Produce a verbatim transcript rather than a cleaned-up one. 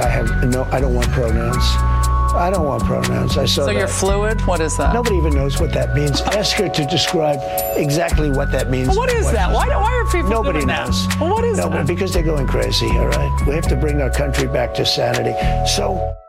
I have no, I don't want pronouns. I don't want pronouns. I saw So that. you're fluid? What is that? Nobody even knows what that means. Ask her to describe exactly what that means. Well, what is that? Why, why are people Nobody doing knows. that? Well, what is no, that? Because they're going crazy, all right? We have to bring our country back to sanity. So